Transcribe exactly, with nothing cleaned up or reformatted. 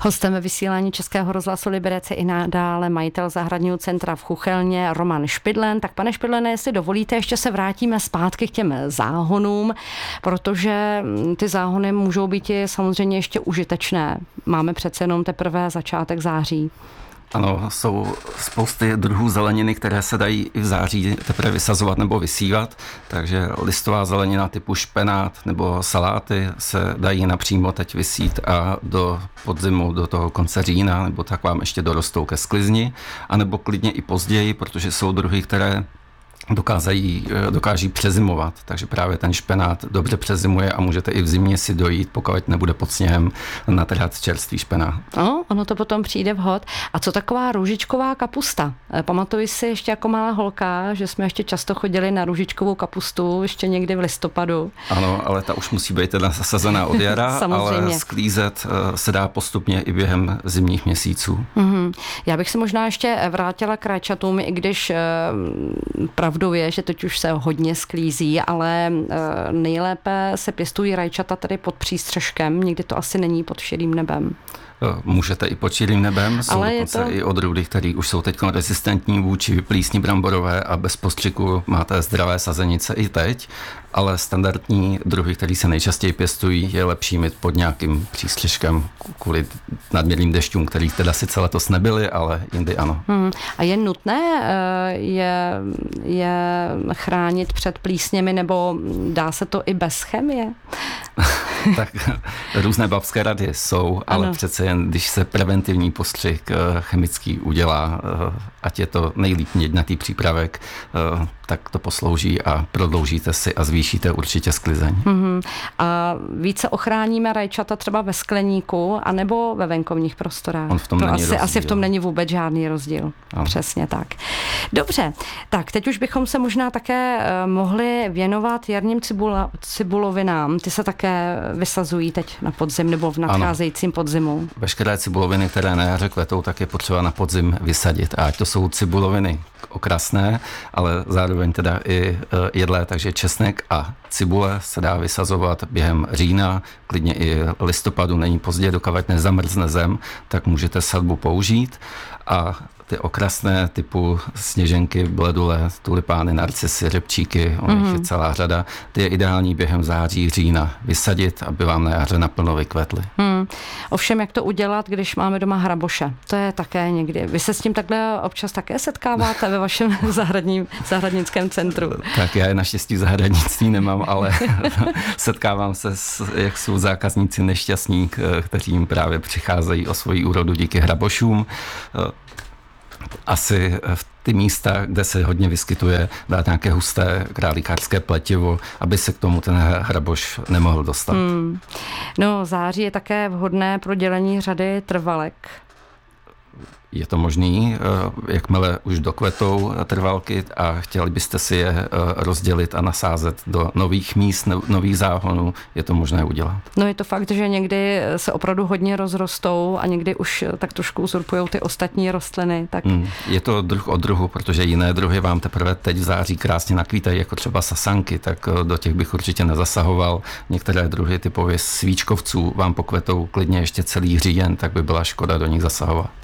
Hostem vysílání Českého rozhlasu Liberec je i nadále majitel zahradního centra v Chuchelně Roman Špidlen. Tak pane Špidlene, jestli dovolíte, ještě se vrátíme zpátky k těm záhonům, protože ty záhony můžou být i samozřejmě ještě užitečné. Máme přece jenom teprve začátek září. Ano, jsou spousty druhů zeleniny, které se dají i v září teprve vysazovat nebo vysívat, takže listová zelenina typu špenát nebo saláty se dají napřímo teď vysít a do podzimu, do toho konce října, nebo tak vám ještě dorostou ke sklizni, anebo klidně i později, protože jsou druhy, které dokázají, dokáží přezimovat, takže právě ten špenát dobře přezimuje a můžete i v zimě si dojít, pokud nebude pod sněhem, natrhat čerstvý špenát. No, ono to potom přijde vhod. A co taková růžičková kapusta? Pamatuji si ještě jako malá holka, že jsme ještě často chodili na růžičkovou kapustu, ještě někdy v listopadu. Ano, ale ta už musí být teda zasazená od jara, ale sklízet se dá postupně i během zimních měsíců. Mm-hmm. Já bych se možná ještě vrátila k rajčatům, i když pravdou je, že teď už se hodně sklízí, ale nejlépe se pěstují rajčata tady pod přístřeškem, nikdy to asi není pod širým nebem. Můžete i pod širým nebem, jsou ale dokonce to... i odrůdy, které už jsou teď rezistentní vůči plísni bramborové a bez postřiku máte zdravé sazenice i teď, ale standardní druhy, které se nejčastěji pěstují, je lepší mít pod nějakým přístřeškem kvůli nadměrným dešťům, který teda sice letos nebyly, ale jindy ano. Hmm. A je nutné je, je chránit před plísněmi, nebo dá se to i bez chemie? Tak různé babské rady jsou, ale ano. Přece jen, když se preventivní postřih chemický udělá, ať je to nejlíp jednatý přípravek, tak to poslouží a prodloužíte si a zvýšíte určitě sklizeň. Mm-hmm. A více ochráníme rajčata třeba ve skleníku anebo ve venkovních prostorách? On v tom to není asi, rozdíl. asi v tom není vůbec žádný rozdíl. Ano. Přesně tak. Dobře, tak teď už bychom se možná také mohli věnovat jarním cibula, cibulovinám. Ty se také vysazují teď na podzim nebo v nadcházejícím ano. podzimu. Veškeré cibuloviny, které na jaře kvetou, tak je potřeba na podzim vysadit. A ať to jsou cibuloviny okrasné, ale zároveň teda i jedlé, takže česnek a cibule se dá vysazovat během října, klidně i listopadu, není pozdě, dokud nezamrzne zem, tak můžete sadbu použít a ty okrasné typu sněženky, bledule, tulipány, narcisy, řepčíky, o nich mm. je celá řada, ty je ideální během září, října vysadit, aby vám na jaře naplno vykvetly. Hmm. Ovšem, jak to udělat, když máme doma hraboše? To je také někdy. Vy se s tím takhle občas také setkáváte ve vašem zahradním, zahradnickém centru? Tak já je naštěstí v zahradnictví nemám, ale setkávám se, s, jak jsou zákazníci nešťastní, kteří jim právě přicházejí o svoji úrodu díky hrabošům. Asi v ty místa, kde se hodně vyskytuje, dát nějaké husté králíkářské pletivo, aby se k tomu ten hraboš nemohl dostat. Hmm. No, září je také vhodné pro dělení řady trvalek. Je to možný, jakmile už dokvetou trvalky a chtěli byste si je rozdělit a nasázet do nových míst, nových záhonů, je to možné udělat. No je to fakt, že někdy se opravdu hodně rozrostou a někdy už tak trošku uzurpujou ty ostatní rostliny. Tak... Hmm, je to druh od druhu, protože jiné druhy vám teprve teď v září krásně nakvítají, jako třeba sasanky, tak do těch bych určitě nezasahoval. Některé druhy typově svíčkovců vám pokvetou klidně ještě celý říjen, tak by byla škoda do nich zasahovat.